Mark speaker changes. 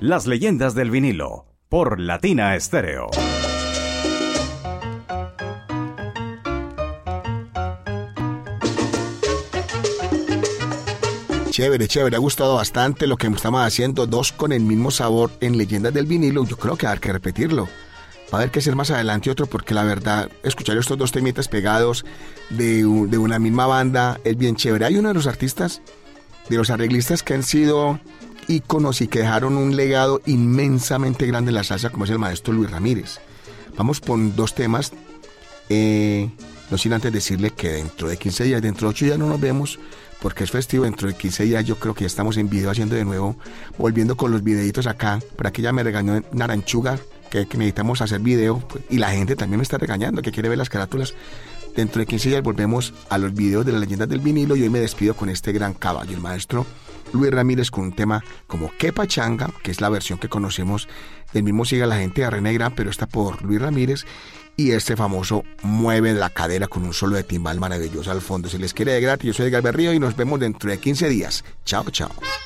Speaker 1: Las leyendas del vinilo, por Latina Estéreo.
Speaker 2: Chévere, ha gustado bastante lo que estamos haciendo, dos con el mismo sabor en Leyendas del Vinilo. Yo creo que va a haber que repetirlo. Va a haber que hacer más adelante otro, porque la verdad, escuchar estos dos temitas pegados de una misma banda es bien chévere. Hay uno de los artistas, de los arreglistas que han sido íconos y que dejaron un legado inmensamente grande en la salsa, como es el maestro Luis Ramírez. Vamos con dos temas, no sin antes decirle que dentro de 15 días, dentro de 8 días no nos vemos, porque es festivo. Dentro de 15 días yo creo que ya estamos en video haciendo de nuevo, volviendo con los videitos acá. Por aquí ya me regañó Naranchuga que necesitamos hacer video, pues, y la gente también me está regañando, que quiere ver las carátulas. Dentro de 15 días volvemos a los videos de las leyendas del vinilo, y hoy me despido con este gran caballo, el maestro Luis Ramírez, con un tema como Que Pachanga, que es la versión que conocemos del mismo Siga la Gente de René Gran, pero está por Luis Ramírez, y este famoso Mueve la Cadera con un solo de timbal maravilloso al fondo. Si les quiere de gratis, yo soy Edgar Berrío y nos vemos dentro de 15 días. Chao, chao.